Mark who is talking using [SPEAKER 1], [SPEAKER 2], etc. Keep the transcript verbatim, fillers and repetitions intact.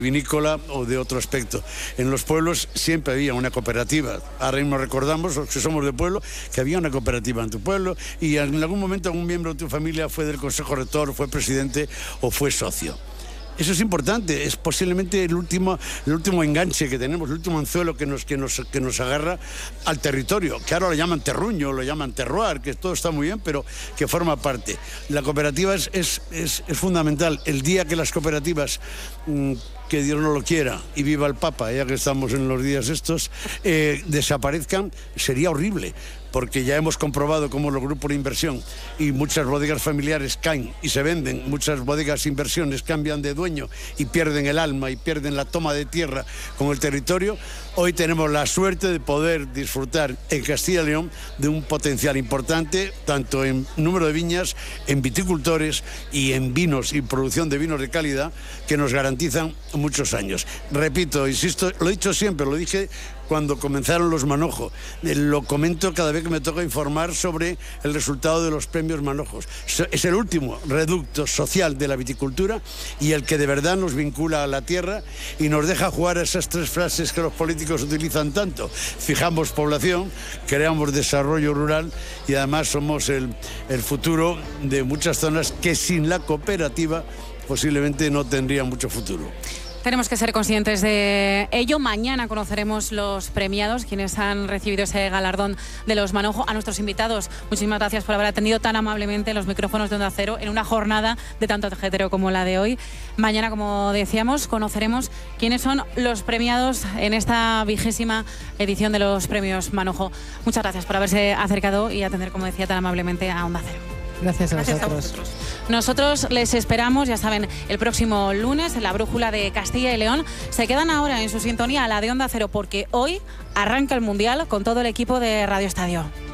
[SPEAKER 1] vinícola o de otro aspecto. En los pueblos siempre había una cooperativa. Ahora mismo recordamos, los que somos de pueblo, que había una cooperativa en tu pueblo y en algún momento algún miembro de tu familia fue del consejo rector, fue presidente o fue socio. Eso es importante, es posiblemente el último, el último enganche que tenemos, el último anzuelo que nos, que, nos, que nos agarra al territorio, que ahora lo llaman terruño, lo llaman terroir, que todo está muy bien, pero que forma parte. La cooperativa es, es, es, es fundamental. El día que las cooperativas, mmm, que Dios no lo quiera, y viva el Papa, ya que estamos en los días estos, eh, desaparezcan, sería horrible, porque ya hemos comprobado cómo los grupos de inversión y muchas bodegas familiares caen y se venden, muchas bodegas inversiones cambian de dueño y pierden el alma y pierden la toma de tierra con el territorio. Hoy tenemos la suerte de poder disfrutar en Castilla y León de un potencial importante, tanto en número de viñas, en viticultores y en vinos y producción de vinos de calidad que nos garantizan muchos años. Repito, insisto, lo he dicho siempre, lo dije cuando comenzaron los Manojo, lo comento cada vez que me toca informar sobre el resultado de los premios Manojos. Es el último reducto social de la viticultura y el que de verdad nos vincula a la tierra y nos deja jugar a esas tres frases que los políticos utilizan tanto. Fijamos población, creamos desarrollo rural y además somos el, el futuro de muchas zonas que sin la cooperativa posiblemente no tendrían mucho futuro.
[SPEAKER 2] Tenemos que ser conscientes de ello. Mañana conoceremos los premiados, quienes han recibido ese galardón de los Manojo. A nuestros invitados, muchísimas gracias por haber atendido tan amablemente los micrófonos de Onda Cero en una jornada de tanto ajetreo como la de hoy. Mañana, como decíamos, conoceremos quiénes son los premiados en esta vigésima edición de los premios Manojo. Muchas gracias por haberse acercado y atender, como decía, tan amablemente a Onda Cero.
[SPEAKER 3] Gracias a
[SPEAKER 2] Gracias
[SPEAKER 3] vosotros.
[SPEAKER 2] a vosotros. Nosotros les esperamos, ya saben, el próximo lunes en la Brújula de Castilla y León. Se quedan ahora en su sintonía a la de Onda Cero porque hoy arranca el Mundial con todo el equipo de Radio Estadio.